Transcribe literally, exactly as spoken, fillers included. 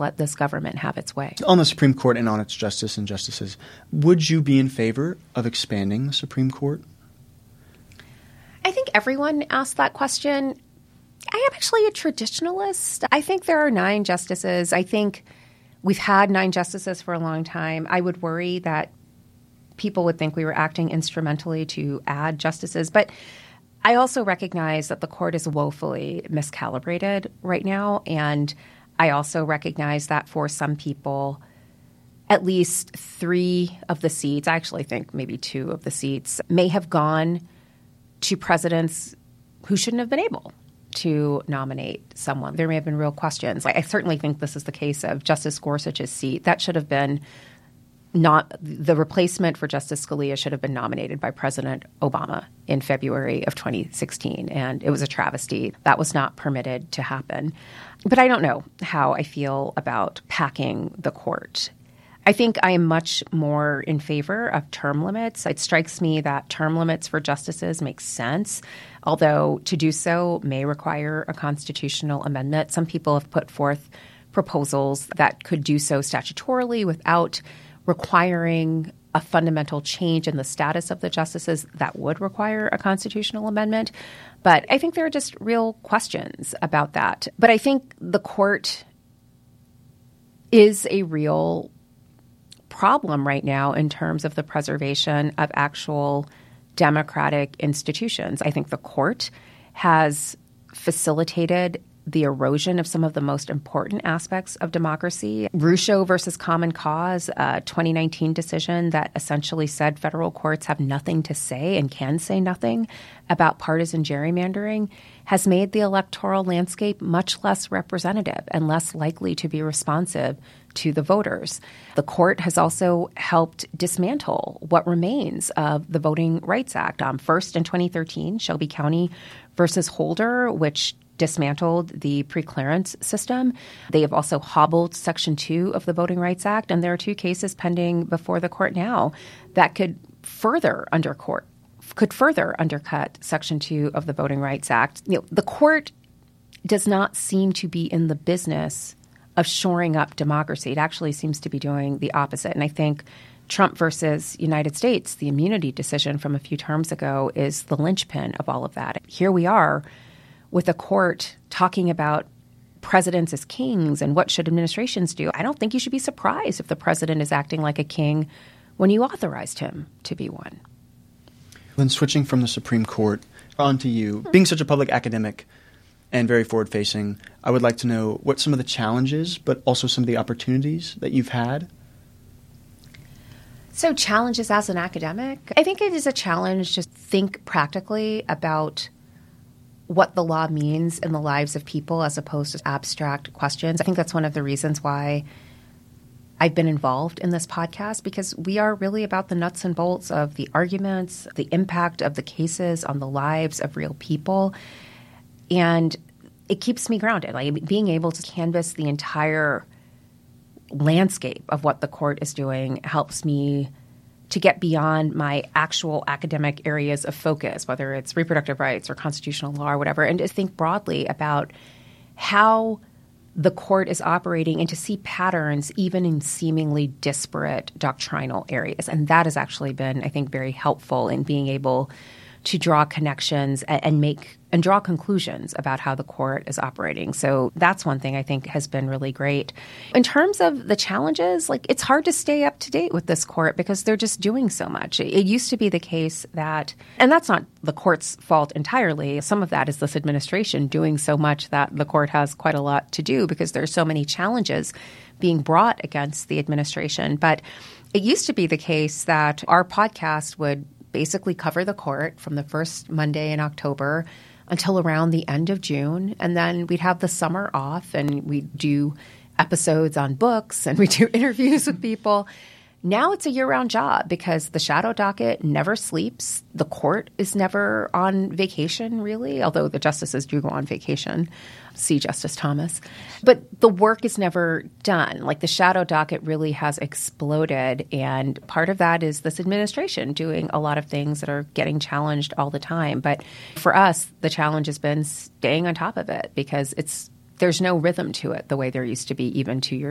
let this government have its way. On the Supreme Court and on its justice and justices, would you be in favor of expanding the Supreme Court? I think everyone asked that question. I am actually a traditionalist. I think there are nine justices. I think we've had nine justices for a long time. I would worry that people would think we were acting instrumentally to add justices. But I also recognize that the court is woefully miscalibrated right now. And I also recognize that for some people, at least three of the seats, I actually think maybe two of the seats, may have gone to presidents who shouldn't have been able to nominate someone. There may have been real questions. Like, I certainly think this is the case of Justice Gorsuch's seat. That should have been not the replacement for Justice Scalia should have been nominated by President Obama in February of twenty sixteen, and it was a travesty. That was not permitted to happen. But I don't know how I feel about packing the court. I think I am much more in favor of term limits. It strikes me that term limits for justices make sense, although to do so may require a constitutional amendment. Some people have put forth proposals that could do so statutorily without requiring a fundamental change in the status of the justices that would require a constitutional amendment. But I think there are just real questions about that. But I think the court is a real problem right now in terms of the preservation of actual democratic institutions. I think the court has facilitated the erosion of some of the most important aspects of democracy. Rucho versus Common Cause, a twenty nineteen decision that essentially said federal courts have nothing to say and can say nothing about partisan gerrymandering, has made the electoral landscape much less representative and less likely to be responsive to the voters. The court has also helped dismantle what remains of the Voting Rights Act. Um, first, in twenty thirteen, Shelby County versus Holder, which dismantled the preclearance system. They have also hobbled Section two of the Voting Rights Act, and there are two cases pending before the court now that could further undercourt, could further undercut Section two of the Voting Rights Act. You know, the court does not seem to be in the business of shoring up democracy. It actually seems to be doing the opposite. And I think Trump versus United States, the immunity decision from a few terms ago, is the linchpin of all of that. Here we are with a court talking about presidents as kings and what should administrations do. I don't think you should be surprised if the president is acting like a king when you authorized him to be one. Then switching from the Supreme Court on to you, being such a public academic and very forward-facing, I would like to know what some of the challenges, but also some of the opportunities that you've had. So challenges as an academic? I think it is a challenge to think practically about what the law means in the lives of people as opposed to abstract questions. I think that's one of the reasons why I've been involved in this podcast, because we are really about the nuts and bolts of the arguments, the impact of the cases on the lives of real people. And it keeps me grounded. Like, being able to canvass the entire landscape of what the court is doing helps me to get beyond my actual academic areas of focus, whether it's reproductive rights or constitutional law or whatever, and to think broadly about how the court is operating and to see patterns even in seemingly disparate doctrinal areas. And that has actually been, I think, very helpful in being able to draw connections and, and make and draw conclusions about how the court is operating. So that's one thing I think has been really great. In terms of the challenges, like, it's hard to stay up to date with this court because they're just doing so much. It, it used to be the case that, and that's not the court's fault entirely. Some of that is this administration doing so much that the court has quite a lot to do because there are so many challenges being brought against the administration. But it used to be the case that our podcast would basically cover the court from the first Monday in October until around the end of June. And then we'd have the summer off and we'd do episodes on books and we do interviews with people. Now it's a year-round job because the shadow docket never sleeps. The court is never on vacation, really, although the justices do go on vacation. See Justice Thomas. But the work is never done. Like, the shadow docket really has exploded, and part of that is this administration doing a lot of things that are getting challenged all the time. But for us, the challenge has been staying on top of it because it's there's no rhythm to it the way there used to be even two years